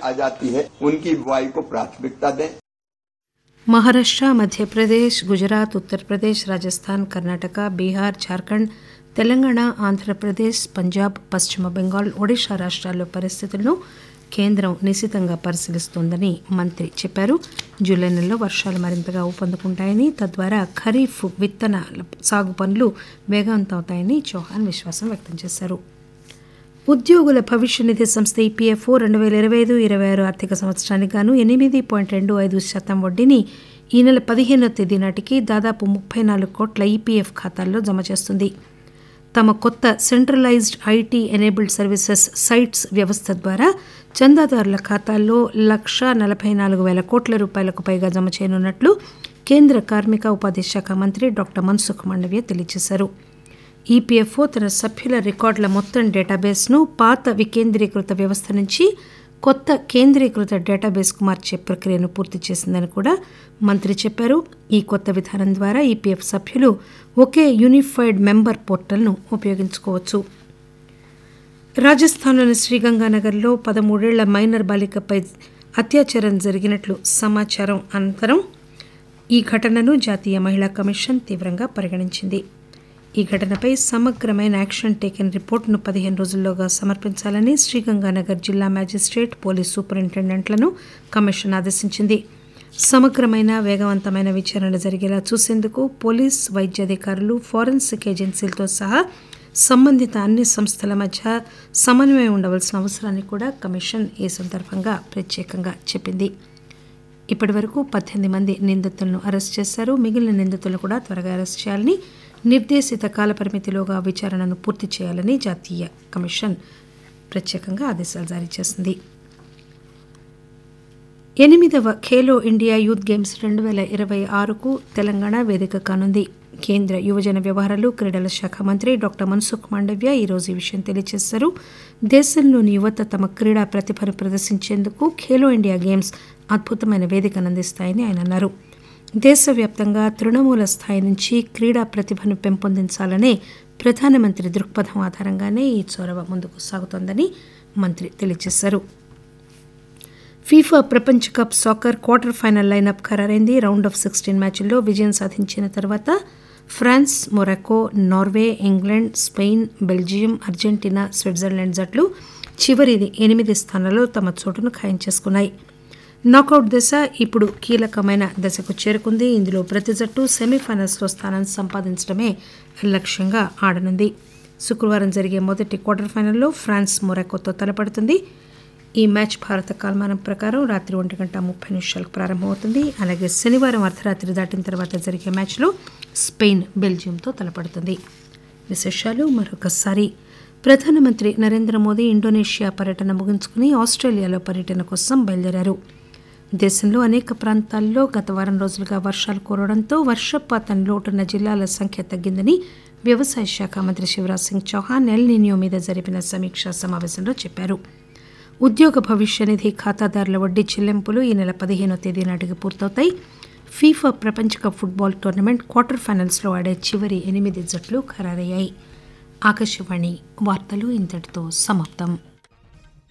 आ जाती है उनकी बुआई को प्राथमिकता दें। మహారాష్ట్ర, మధ్యప్రదేశ్, గుజరాత్, ఉత్తరప్రదేశ్, రాజస్థాన్, కర్ణాటక, బీహార్, జార్ఖండ్, తెలంగాణ, ఆంధ్రప్రదేశ్, పంజాబ్, పశ్చిమ బెంగాల్, ఒడిషా రాష్ట్రాల్లో పరిస్థితులను కేంద్రం నిశితంగా పరిశీలిస్తోందని మంత్రి చెప్పారు. జూలై నెలలో వర్షాలు మరింతగా ఊపందుకుంటాయని, తద్వారా ఖరీఫ్ విత్తన సాగు పనులు వేగవంతమవుతాయని చౌహాన్ విశ్వాసం వ్యక్తం చేశారు. ఉద్యోగుల భవిష్య నిధి సంస్థ ఈపీఎఫ్ఓ 2025-26 ఆర్థిక సంవత్సరానికి గాను 8.25% వడ్డీని ఈ నెల 15వ తేదీ నాటికి దాదాపు 34 కోట్ల ఈపీఎఫ్ ఖాతాల్లో జమ చేస్తుంది. తమ కొత్త centralised IT enabled services sites వ్యవస్థ ద్వారా చందాదారుల ఖాతాల్లో 1,44,000 కోట్ల రూపాయలకు పైగా జమ చేయనున్నట్లు కేంద్ర కార్మిక ఉపాధి శాఖ మంత్రి డాక్టర్ మన్సుఖ్ మాండవ్య తెలియజేశారు. ఈపీఎఫ్ఓ తన సభ్యుల రికార్డుల మొత్తం డేటాబేస్ను పాత వికేంద్రీకృత వ్యవస్థ నుంచి కొత్త కేంద్రీకృత డేటాబేస్కు మార్చే ప్రక్రియను పూర్తి చేసిందని కూడా మంత్రి చెప్పారు. ఈ కొత్త విధానం ద్వారా ఈపీఎఫ్ సభ్యులు ఒకే యూనిఫైడ్ మెంబర్ పోర్టల్ను ఉపయోగించుకోవచ్చు. రాజస్థాన్లోని శ్రీగంగానగర్లో 13 ఏళ్ల మైనర్ బాలికపై అత్యాచారం జరిగినట్లు సమాచారం అనంతరం ఈ ఘటనను జాతీయ మహిళా కమిషన్ తీవ్రంగా పరిగణించింది. ఈ ఘటనపై సమగ్రమైన యాక్షన్ టేకెన్ రిపోర్టును 15 రోజుల్లోగా సమర్పించాలని శ్రీగంగానగర్ జిల్లా మ్యాజిస్ట్రేట్, పోలీస్ సూపరింటెండెంట్లను కమిషన్ ఆదేశించింది. సమగ్రమైన వేగవంతమైన విచారణ జరిగేలా చూసేందుకు పోలీస్, వైద్యాధికారులు, ఫోరెన్సిక్ ఏజెన్సీలతో సహా సంబంధిత అన్ని సంస్థల మధ్య సమన్వయం ఉండవలసిన అవసరాన్ని కూడా కమిషన్ ఈ సందర్భంగా ప్రత్యేకంగా చెప్పింది. ఇప్పటి వరకు 18 మంది నిందితులను అరెస్ట్ చేశారు. మిగిలిన నిందితులను కూడా త్వరగా అరెస్ట్ చేయాలని, నిర్దేశిత కాలపరిమితిలోగా విచారణను పూర్తి చేయాలని జాతీయ కమిషన్ ప్రత్యేకంగా ఆదేశాలు జారీ చేసింది. 8వ Khelo India youth games 2026కు Telangana వేదిక కానుంది. కేంద్ర యువజన వ్యవహారాలు, క్రీడల శాఖ మంత్రి డాక్టర్ మన్సుఖ్ మాండవ్య ఈరోజు ఈ విషయం తెలియజేశారు. దేశంలోని యువత తమ క్రీడా ప్రతిభను ప్రదర్శించేందుకు ఖేలో ఇండియా గేమ్స్ అద్భుతమైన వేదికను అందిస్తాయని ఆయన అన్నారు. దేశవ్యాప్తంగా తృణమూల స్థాయి నుంచి క్రీడా ప్రతిభను పెంపొందించాలనే ప్రధానమంత్రి దృక్పథం ఆధారంగానే ఈ చొరవ ముందుకు సాగుతోందని మంత్రి తెలియజేశారు. ఫీఫా ప్రపంచ cup soccer quarter final lineup ఖరారైంది. Round of 16 మ్యాచ్ల్లో విజయం సాధించిన తర్వాత France, Morocco, Norway, England, Spain, Belgium, Argentina, Switzerland జట్లు చివరి 8 స్థానాల్లో తమ చోటును ఖాయం చేసుకున్నాయి. నాకౌట్ దశ ఇప్పుడు కీలకమైన దశకు చేరుకుంది. ఇందులో ప్రతి జట్టు సెమీఫైనల్స్లో స్థానం సంపాదించడమే లక్ష్యంగా ఆడనుంది. శుక్రవారం జరిగే మొదటి క్వార్టర్ ఫైనల్లో ఫ్రాన్స్ మొరాకోతో తలపడుతుంది. ఈ మ్యాచ్ భారత కాలమానం ప్రకారం రాత్రి 1:30 ప్రారంభమవుతుంది. అలాగే శనివారం అర్ధరాత్రి దాటిన తర్వాత జరిగే మ్యాచ్లో స్పెయిన్ బెల్జియంతో తలపడుతుంది. విశేషాలు మరొకసారి. ప్రధానమంత్రి నరేంద్ర మోదీ ఇండోనేషియా పర్యటన ముగించుకుని ఆస్ట్రేలియాలో పర్యటన కోసం బయలుదేరారు. దేశంలో అనేక ప్రాంతాల్లో గత వారం రోజులుగా వర్షాలు కురవడంతో వర్షపాతం లోటున్న జిల్లాల సంఖ్య తగ్గిందని వ్యవసాయ శాఖ మంత్రి శివరాజ్ సింగ్ చౌహాన్ ఎల్ నినియో మీద జరిపిన సమీక్షా సమావేశంలో చెప్పారు. ఉద్యోగ భవిష్య నిధి ఖాతాదారుల వడ్డీ చెల్లింపులు ఈ నెల 15వ తేదీ నాటికి పూర్తవుతాయి. ఫీఫా ప్రపంచ కప్ ఫుట్బాల్ టోర్నమెంట్ క్వార్టర్ ఫైనల్స్లో ఆడే చివరి 8 జట్లు ఖరారయ్యాయి. ఆకాశవాణి వార్తలు ఇంతటితో సమాప్తం.